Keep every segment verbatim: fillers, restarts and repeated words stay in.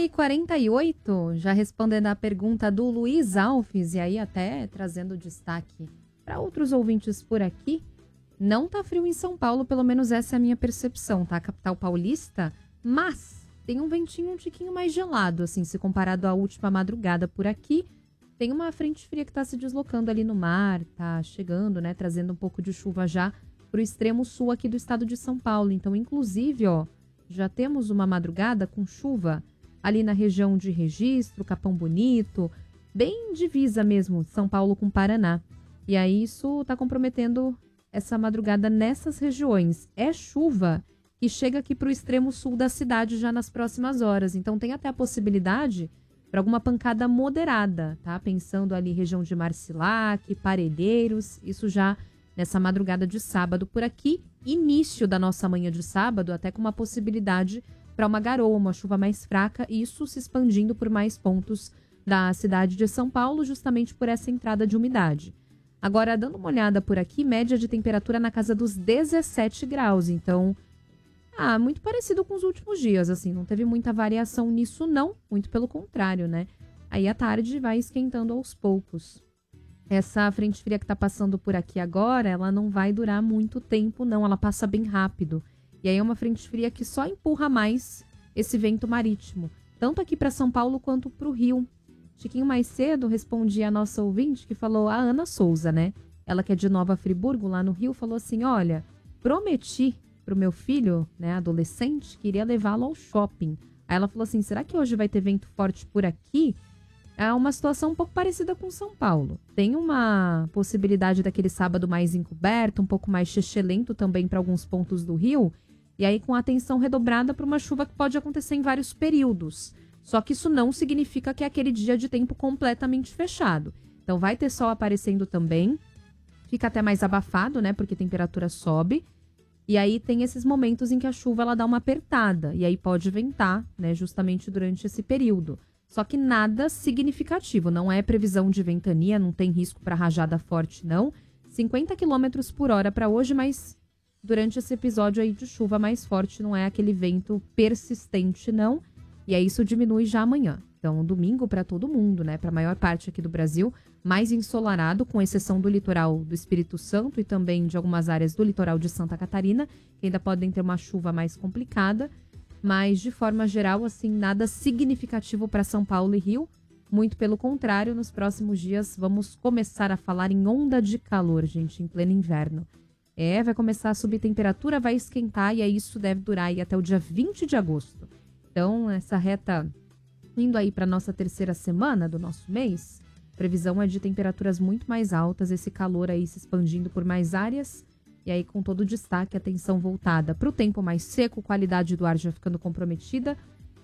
e quarenta e oito, já respondendo a pergunta do Luiz Alves, e aí até trazendo destaque para outros ouvintes por aqui, não tá frio em São Paulo, pelo menos essa é a minha percepção, tá? A capital paulista, mas tem um ventinho um tiquinho mais gelado, assim, se comparado à última madrugada por aqui. Tem uma frente fria que tá se deslocando ali no mar, tá chegando, né, trazendo um pouco de chuva já pro extremo sul aqui do estado de São Paulo. Então, inclusive, ó, já temos uma madrugada com chuva ali na região de Registro, Capão Bonito, bem divisa mesmo, São Paulo com Paraná. E aí isso está comprometendo essa madrugada nessas regiões. É chuva que chega aqui para o extremo sul da cidade já nas próximas horas. Então tem até a possibilidade para alguma pancada moderada, tá? Pensando ali região de Marcilac, Parelheiros, isso já nessa madrugada de sábado por aqui. Início da nossa manhã de sábado, até com uma possibilidade para uma garoa, uma chuva mais fraca, isso se expandindo por mais pontos da cidade de São Paulo, justamente por essa entrada de umidade. Agora, dando uma olhada por aqui, média de temperatura na casa dos dezessete graus, então, ah, muito parecido com os últimos dias, assim, não teve muita variação nisso não, muito pelo contrário, né? Aí à tarde vai esquentando aos poucos. Essa frente fria que tá passando por aqui agora, ela não vai durar muito tempo não, ela passa bem rápido. E aí é uma frente fria que só empurra mais esse vento marítimo, tanto aqui para São Paulo quanto para o Rio. Tiquinho mais cedo respondi a nossa ouvinte que falou, a Ana Souza, né? Ela que é de Nova Friburgo, lá no Rio, falou assim, olha, prometi pro meu filho, né, adolescente, que iria levá-lo ao shopping. Aí ela falou assim, será que hoje vai ter vento forte por aqui? É uma situação um pouco parecida com São Paulo. Tem uma possibilidade daquele sábado mais encoberto, um pouco mais chechelento também para alguns pontos do Rio, e aí com atenção redobrada para uma chuva que pode acontecer em vários períodos. Só que isso não significa que é aquele dia de tempo completamente fechado. Então vai ter sol aparecendo também, fica até mais abafado, né, porque a temperatura sobe. E aí tem esses momentos em que a chuva ela dá uma apertada, e aí pode ventar, né, justamente durante esse período. Só que nada significativo, não é previsão de ventania, não tem risco para rajada forte, não. cinquenta quilômetros por hora para hoje, mas durante esse episódio aí de chuva mais forte, não é aquele vento persistente, não. E aí isso diminui já amanhã. Então, domingo para todo mundo, né? Para a maior parte aqui do Brasil, mais ensolarado, com exceção do litoral do Espírito Santo e também de algumas áreas do litoral de Santa Catarina, que ainda podem ter uma chuva mais complicada. Mas, de forma geral, assim, nada significativo para São Paulo e Rio. Muito pelo contrário, nos próximos dias vamos começar a falar em onda de calor, gente, em pleno inverno. É, vai começar a subir temperatura, vai esquentar e aí isso deve durar aí até o dia vinte de agosto. Então, essa reta indo aí para nossa terceira semana do nosso mês, previsão é de temperaturas muito mais altas, esse calor aí se expandindo por mais áreas, e aí com todo o destaque, atenção voltada para o tempo mais seco, qualidade do ar já ficando comprometida,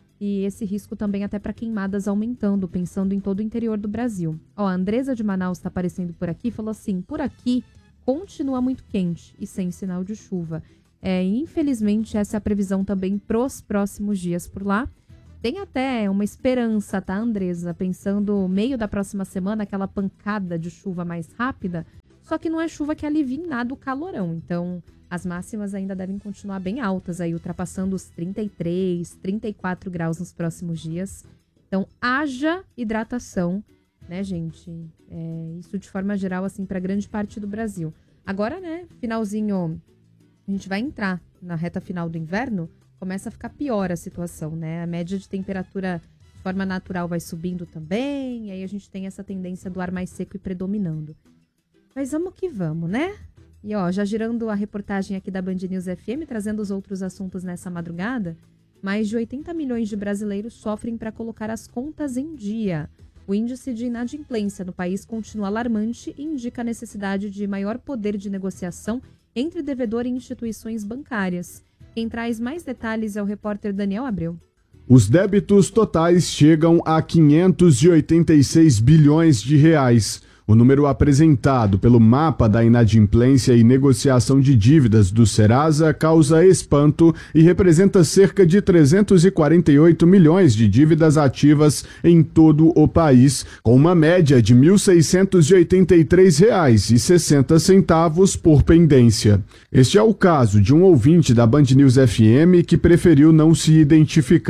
e esse risco também até para queimadas aumentando, pensando em todo o interior do Brasil. Ó, a Andresa de Manaus está aparecendo por aqui, falou assim, por aqui continua muito quente e sem sinal de chuva. É, infelizmente, essa é a previsão também pros próximos dias por lá. Tem até uma esperança, tá, Andresa? Pensando meio da próxima semana, aquela pancada de chuva mais rápida. Só que não é chuva que alivia em nada o calorão. Então, as máximas ainda devem continuar bem altas, aí ultrapassando os trinta e três, trinta e quatro graus nos próximos dias. Então, haja hidratação, né, gente? É, isso de forma geral, assim, para grande parte do Brasil. Agora, né, finalzinho... A gente vai entrar na reta final do inverno, começa a ficar pior a situação, né? A média de temperatura de forma natural vai subindo também, e aí a gente tem essa tendência do ar mais seco e predominando. Mas vamos que vamos, né? E ó, já girando a reportagem aqui da Band News F M, trazendo os outros assuntos nessa madrugada, mais de oitenta milhões de brasileiros sofrem para colocar as contas em dia. O índice de inadimplência no país continua alarmante e indica a necessidade de maior poder de negociação entre devedor e instituições bancárias. Quem traz mais detalhes é o repórter Daniel Abreu. Os débitos totais chegam a quinhentos e oitenta e seis bilhões de reais. O número apresentado pelo mapa da inadimplência e negociação de dívidas do Serasa causa espanto e representa cerca de trezentos e quarenta e oito milhões de dívidas ativas em todo o país, com uma média de mil seiscentos e oitenta e três reais e sessenta centavos por pendência. Este é o caso de um ouvinte da Band News F M que preferiu não se identificar.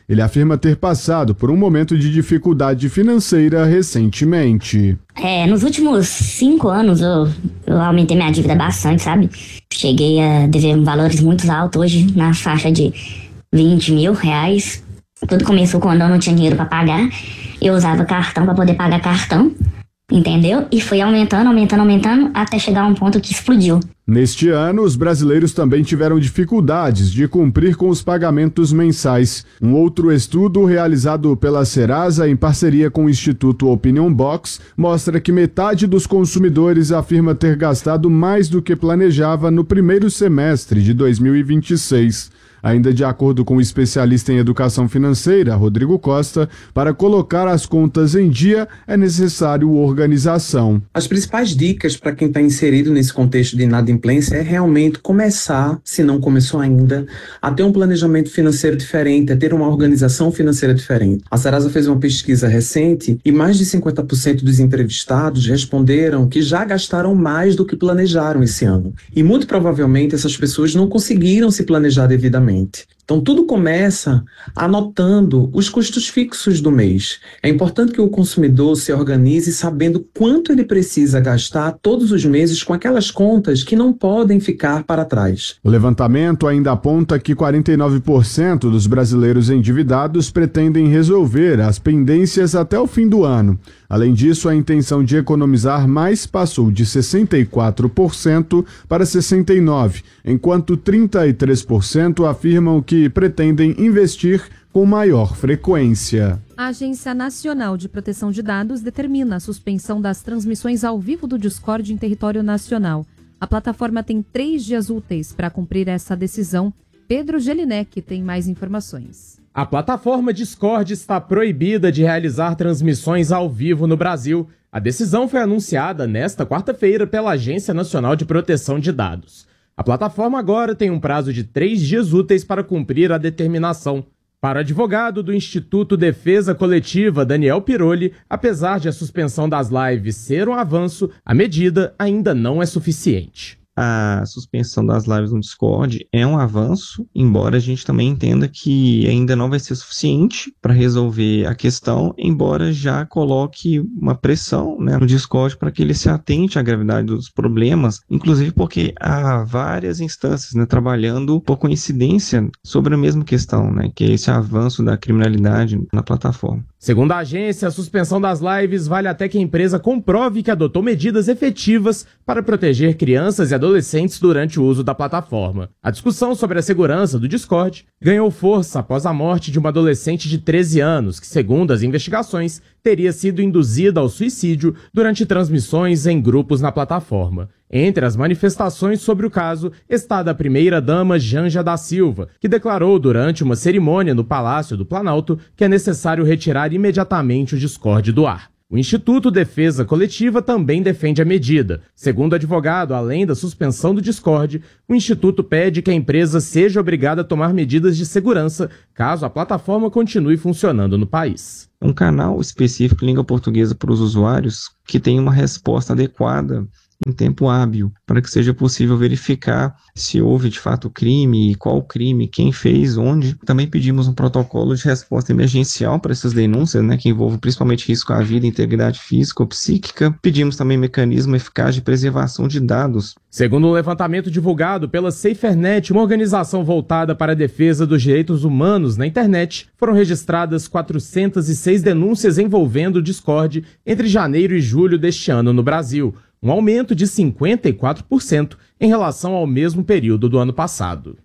Ele afirma ter passado por um momento de dificuldade financeira recentemente. É, nos últimos cinco anos eu, eu aumentei minha dívida bastante, sabe? Cheguei a dever valores muito altos, hoje na faixa de vinte mil reais. Tudo começou quando eu não tinha dinheiro para pagar. Eu usava cartão para poder pagar cartão, entendeu? E foi aumentando, aumentando, aumentando, até chegar a um ponto que explodiu. Neste ano, os brasileiros também tiveram dificuldades de cumprir com os pagamentos mensais. Um outro estudo realizado pela Serasa em parceria com o Instituto Opinion Box mostra que metade dos consumidores afirma ter gastado mais do que planejava no primeiro semestre de dois mil e vinte e seis. Ainda de acordo com o especialista em educação financeira, Rodrigo Costa, para colocar as contas em dia é necessário organização. As principais dicas para quem está inserido nesse contexto de inadimplência é realmente começar, se não começou ainda, a ter um planejamento financeiro diferente, a ter uma organização financeira diferente. A Serasa fez uma pesquisa recente e mais de cinquenta por cento dos entrevistados responderam que já gastaram mais do que planejaram esse ano. E muito provavelmente essas pessoas não conseguiram se planejar devidamente. Então, tudo começa anotando os custos fixos do mês. É importante que o consumidor se organize sabendo quanto ele precisa gastar todos os meses com aquelas contas que não podem ficar para trás. O levantamento ainda aponta que quarenta e nove por cento dos brasileiros endividados pretendem resolver as pendências até o fim do ano. Além disso, a intenção de economizar mais passou de sessenta e quatro por cento para sessenta e nove por cento, enquanto trinta e três por cento afirmam que pretendem investir com maior frequência. A Agência Nacional de Proteção de Dados determina a suspensão das transmissões ao vivo do Discord em território nacional. A plataforma tem três dias úteis para cumprir essa decisão. Pedro Gelinek tem mais informações. A plataforma Discord está proibida de realizar transmissões ao vivo no Brasil. A decisão foi anunciada nesta quarta-feira pela Agência Nacional de Proteção de Dados. A plataforma agora tem um prazo de três dias úteis para cumprir a determinação. Para o advogado do Instituto Defesa Coletiva, Daniel Piroli, apesar de a suspensão das lives ser um avanço, a medida ainda não é suficiente. A suspensão das lives no Discord é um avanço, embora a gente também entenda que ainda não vai ser suficiente para resolver a questão, embora já coloque uma pressão, né, no Discord para que ele se atente à gravidade dos problemas, inclusive porque há várias instâncias, né, trabalhando por coincidência sobre a mesma questão, né, que é esse avanço da criminalidade na plataforma. Segundo a agência, a suspensão das lives vale até que a empresa comprove que adotou medidas efetivas para proteger crianças e adolescentes durante o uso da plataforma. A discussão sobre a segurança do Discord ganhou força após a morte de uma adolescente de treze anos, que, segundo as investigações, teria sido induzida ao suicídio durante transmissões em grupos na plataforma. Entre as manifestações sobre o caso está da primeira-dama Janja da Silva, que declarou durante uma cerimônia no Palácio do Planalto que é necessário retirar imediatamente o Discord do ar. O Instituto Defesa Coletiva também defende a medida. Segundo o advogado, além da suspensão do Discord, o Instituto pede que a empresa seja obrigada a tomar medidas de segurança caso a plataforma continue funcionando no país. Um canal específico em língua portuguesa para os usuários que tenha uma resposta adequada em tempo hábil, para que seja possível verificar se houve de fato crime, qual crime, quem fez, onde. Também pedimos um protocolo de resposta emergencial para essas denúncias, né, que envolvem principalmente risco à vida, integridade física ou psíquica. Pedimos também mecanismo eficaz de preservação de dados. Segundo um levantamento divulgado pela SaferNet, uma organização voltada para a defesa dos direitos humanos na internet, foram registradas quatrocentas e seis denúncias envolvendo o Discord entre janeiro e julho deste ano no Brasil, um aumento de cinquenta e quatro por cento em relação ao mesmo período do ano passado.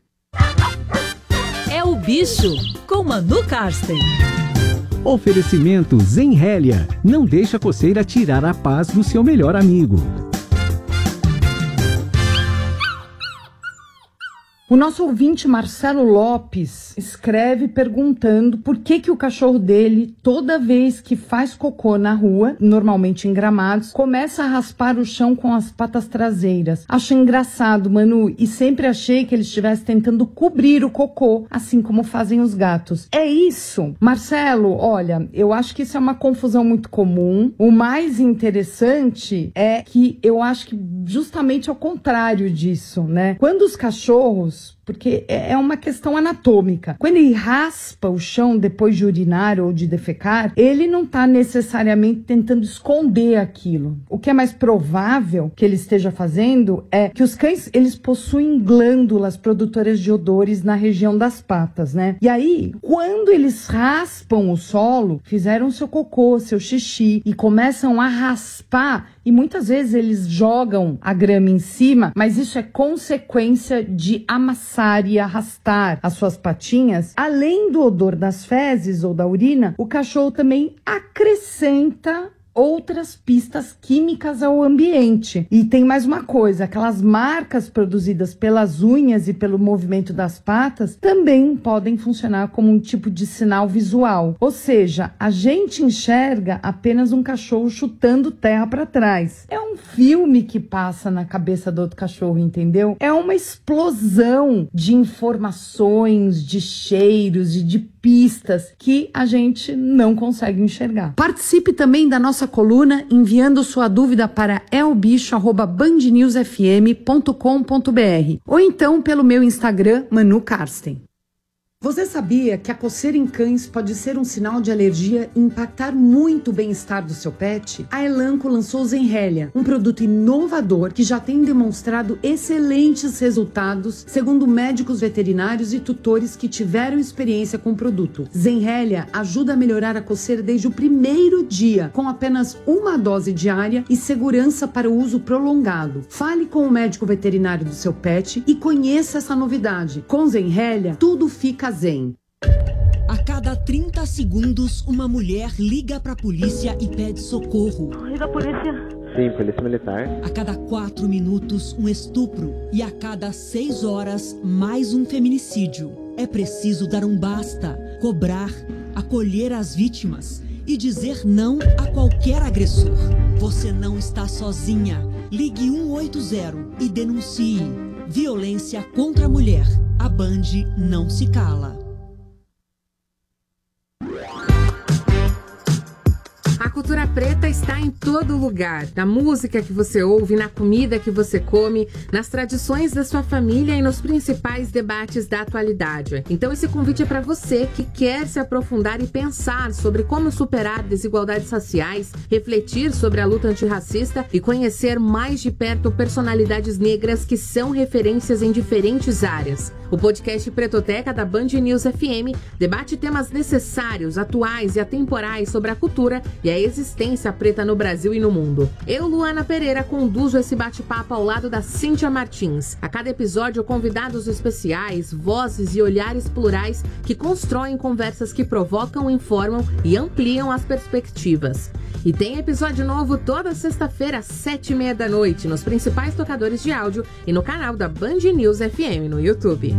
É o Bicho, com Manu Karsten. Oferecimento Zenrélia. Não deixa a coceira tirar a paz do seu melhor amigo. O nosso ouvinte Marcelo Lopes escreve perguntando por que que o cachorro dele, toda vez que faz cocô na rua, normalmente em gramados, começa a raspar o chão com as patas traseiras. Acho engraçado, Manu, e sempre achei que ele estivesse tentando cobrir o cocô, assim como fazem os gatos. É isso. Marcelo, olha, eu acho que isso é uma confusão muito comum. O mais interessante é que eu acho que justamente ao contrário disso, né? Quando os cachorros, porque é uma questão anatômica. Quando ele raspa o chão depois de urinar ou de defecar, ele não está necessariamente tentando esconder aquilo. O que é mais provável que ele esteja fazendo é que os cães, eles possuem glândulas produtoras de odores na região das patas, né? E aí, quando eles raspam o solo, fizeram seu cocô, seu xixi e começam a raspar, e muitas vezes eles jogam a grama em cima, mas isso é consequência de amassar e arrastar as suas patinhas. Além do odor das fezes ou da urina, o cachorro também acrescenta outras pistas químicas ao ambiente. E tem mais uma coisa, aquelas marcas produzidas pelas unhas e pelo movimento das patas também podem funcionar como um tipo de sinal visual. Ou seja, a gente enxerga apenas um cachorro chutando terra para trás. É um filme que passa na cabeça do outro cachorro, entendeu? É uma explosão de informações, de cheiros e de pistas que a gente não consegue enxergar. Participe também da nossa coluna enviando sua dúvida para elbicho arroba band news f m ponto com ponto b r ou então pelo meu Instagram, Manu Karsten. Você sabia que a coceira em cães pode ser um sinal de alergia e impactar muito o bem-estar do seu pet? A Elanco lançou o Zenrelia, um produto inovador que já tem demonstrado excelentes resultados, segundo médicos veterinários e tutores que tiveram experiência com o produto. Zenrelia ajuda a melhorar a coceira desde o primeiro dia, com apenas uma dose diária e segurança para o uso prolongado. Fale com o médico veterinário do seu pet e conheça essa novidade. Com Zenrelia, tudo fica zen. A cada trinta segundos, uma mulher liga pra polícia e pede socorro. Liga a polícia. Sim, polícia militar. A cada quatro minutos, um estupro. E a cada seis horas, mais um feminicídio. É preciso dar um basta, cobrar, acolher as vítimas e dizer não a qualquer agressor. Você não está sozinha. Ligue um oito zero e denuncie. Violência contra a mulher. A Band não se cala. A cultura preta está em todo lugar, na música que você ouve, na comida que você come, nas tradições da sua família e nos principais debates da atualidade. Então esse convite é para você que quer se aprofundar e pensar sobre como superar desigualdades raciais, refletir sobre a luta antirracista e conhecer mais de perto personalidades negras que são referências em diferentes áreas. O podcast Pretoteca da Band News F M debate temas necessários, atuais e atemporais sobre a cultura e a existência preta no Brasil e no mundo. Eu, Luana Pereira, conduzo esse bate-papo ao lado da Cíntia Martins. A cada episódio, convidados especiais, vozes e olhares plurais que constroem conversas que provocam, informam e ampliam as perspectivas. E tem episódio novo toda sexta-feira às sete e meia da noite nos principais tocadores de áudio e no canal da Band News F M no YouTube.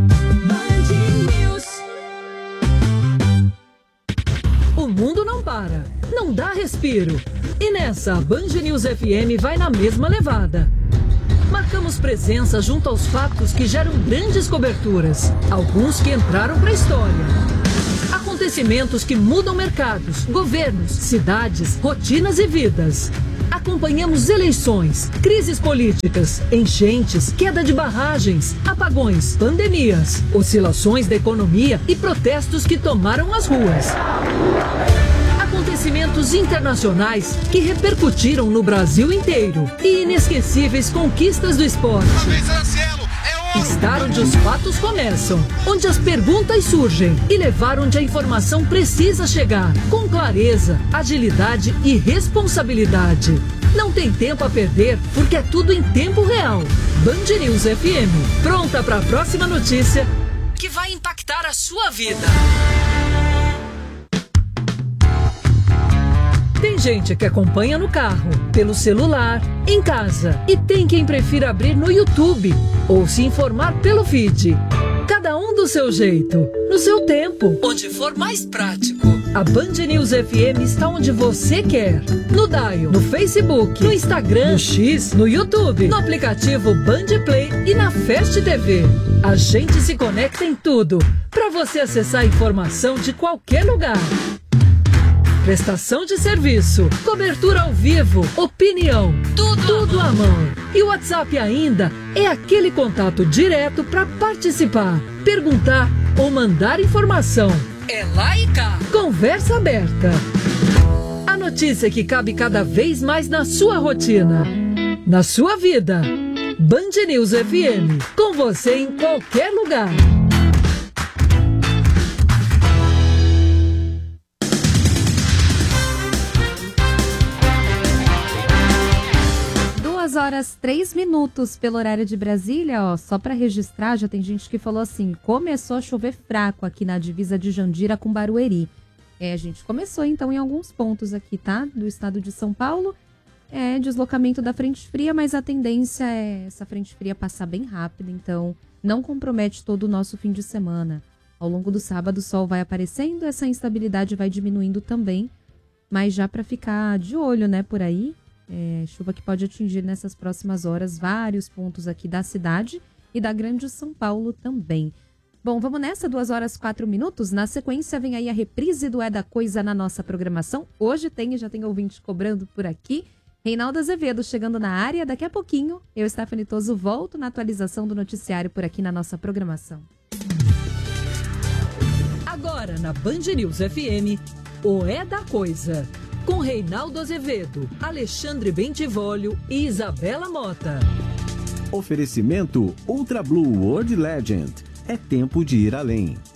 O mundo não para, não dá respiro. E nessa, a Band News F M vai na mesma levada. Marcamos presença junto aos fatos que geram grandes coberturas, alguns que entraram para a história. Acontecimentos que mudam mercados, governos, cidades, rotinas e vidas. Acompanhamos eleições, crises políticas, enchentes, queda de barragens, apagões, pandemias, oscilações da economia e protestos que tomaram as ruas. Acontecimentos internacionais que repercutiram no Brasil inteiro e inesquecíveis conquistas do esporte. Estar onde os fatos começam, onde as perguntas surgem e levar onde a informação precisa chegar, com clareza, agilidade e responsabilidade. Não tem tempo a perder, porque é tudo em tempo real. Band News F M, pronta para a próxima notícia que vai impactar a sua vida. Tem gente que acompanha no carro, pelo celular, em casa. E tem quem prefira abrir no YouTube ou se informar pelo feed. Cada um do seu jeito, no seu tempo, onde for mais prático. A Band News F M está onde você quer. No Dial, no Facebook, no Instagram, no X, no YouTube, no aplicativo Band Play e na Fast T V. A gente se conecta em tudo, para você acessar a informação de qualquer lugar. Prestação de serviço, cobertura ao vivo, opinião, tudo, tudo à mão. E o WhatsApp ainda é aquele contato direto para participar, perguntar ou mandar informação. É lá e cá. Conversa aberta. A notícia que cabe cada vez mais na sua rotina, na sua vida. Band News F M, com você em qualquer lugar. Duas horas, três minutos pelo horário de Brasília, ó, só para registrar, já tem gente que falou assim, começou a chover fraco aqui na divisa de Jandira com Barueri. É, a gente começou então em alguns pontos aqui, tá? Do estado de São Paulo, é deslocamento da frente fria, mas a tendência é essa frente fria passar bem rápido, então não compromete todo o nosso fim de semana. Ao longo do sábado o sol vai aparecendo, essa instabilidade vai diminuindo também, mas já para ficar de olho, né, por aí. É, chuva que pode atingir nessas próximas horas vários pontos aqui da cidade e da Grande São Paulo também. Bom, vamos nessa, duas horas, quatro minutos. Na sequência vem aí a reprise do É da Coisa na nossa programação. Hoje tem, já tem ouvinte cobrando por aqui. Reinaldo Azevedo chegando na área. Daqui a pouquinho, eu, Stephanie Toso, volto na atualização do noticiário por aqui na nossa programação. Agora na Band News F M, o É da Coisa. Com Reinaldo Azevedo, Alexandre Bentivolio e Isabela Mota. Oferecimento Ultra Blue World Legend. É tempo de ir além.